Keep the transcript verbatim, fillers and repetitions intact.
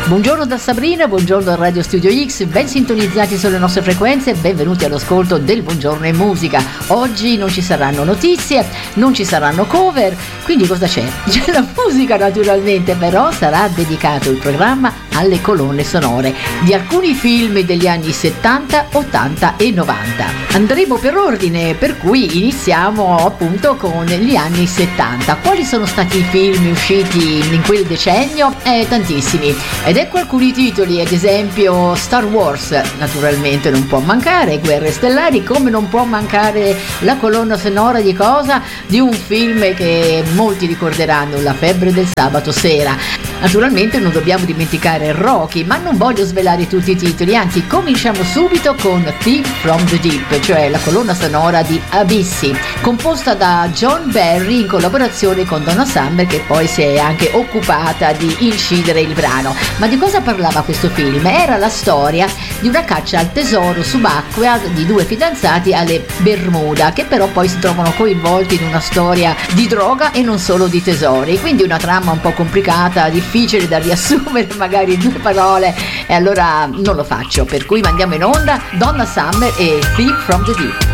Buongiorno da Sabrina, buongiorno a Radio Studio X, ben sintonizzati sulle nostre frequenze, benvenuti all'ascolto del Buongiorno in Musica. Oggi non ci saranno notizie, non ci saranno cover, quindi cosa c'è? C'è la musica naturalmente, però sarà dedicato il programma alle colonne sonore di alcuni film degli anni settanta, ottanta e novanta. Andremo per ordine, per cui iniziamo appunto con gli anni settanta. Quali sono stati i film usciti in quel decennio? Eh, tantissimi. Ed ecco alcuni titoli, ad esempio Star Wars, naturalmente non può mancare, Guerre Stellari, come non può mancare la colonna sonora di cosa? Di un film che molti ricorderanno, La febbre del sabato sera. Naturalmente non dobbiamo dimenticare Rocky, ma non voglio svelare tutti i titoli, anzi cominciamo subito con Theme from the Deep, cioè la colonna sonora di Abissi, composta da John Barry in collaborazione con Donna Summer, che poi si è anche occupata di incidere il brano. Ma di cosa parlava questo film? Era la storia di una caccia al tesoro subacquea di due fidanzati alle Bermuda, che però poi si trovano coinvolti in una storia di droga e non solo di tesori, quindi una trama un po' complicata, difficile da riassumere magari in due parole, e allora non lo faccio, per cui mandiamo in onda Donna Summer e Theme from the Deep.